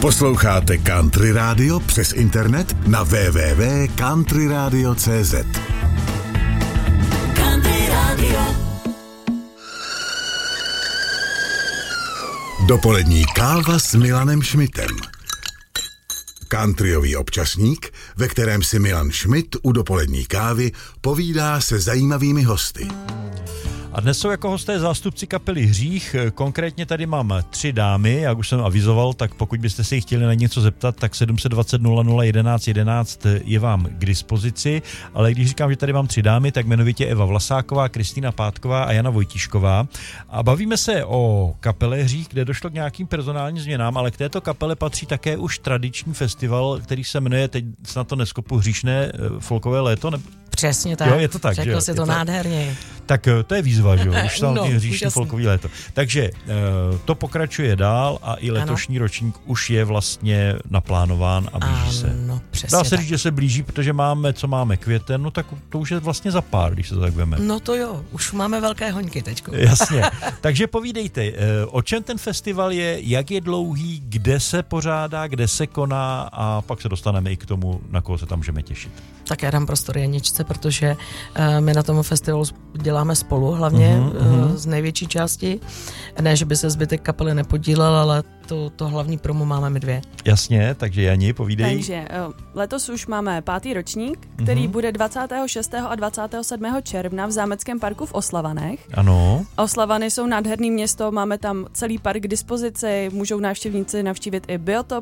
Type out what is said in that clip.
Posloucháte Country Radio přes internet na www.countryradio.cz. Country Radio. Dopolední káva s Milanem Šmitem. Countryový občasník, ve kterém si Milan Šmit u dopolední kávy povídá se zajímavými hosty. A dnes jsou jako hosté zástupci kapely Hřích, konkrétně tady mám 3 dámy, jak už jsem avizoval, tak pokud byste se jich chtěli na něco zeptat, tak 720 00 11 11 je vám k dispozici, ale když říkám, že tady mám 3 dámy, tak jmenovitě Eva Vlasáková, Kristýna Pátková a Jana Vojtíšková. A bavíme se o kapele Hřích, kde došlo k nějakým personálním změnám, ale k této kapele patří také už tradiční festival, který se jmenuje, teď snad to neskopu, Hříšné folkové léto, Přesně tak. Jo, je to tak, řekl si to nádherně. Tak to je výzva, že jo? Už tam Hříšné folkový léto. Takže to pokračuje dál a i letošní ročník už je vlastně naplánován a blíží se. Dá se říct, že se blíží, protože máme květen, no tak to už je vlastně za pár, když se to tak veme. No to jo, už máme velké hoňky teďko. Jasně. Takže povídejte, o čem ten festival je, jak je dlouhý, kde se pořádá, kde se koná a pak se dostaneme i k tomu, na koho se tam můžeme těšit. Tak já dám prostor Janičce, protože my na tom festivalu děláme spolu hlavně z největší části. Ne, že by se zbytek kapely nepodílel, ale to hlavní promo máme my 2. Jasně, takže Jani, povídej. Takže letos už máme 5. ročník, který bude 26. a 27. června v Zámeckém parku v Oslavanech. Ano. Oslavany jsou nádherný město, máme tam celý park k dispozici, můžou návštěvníci navštívit i biotop,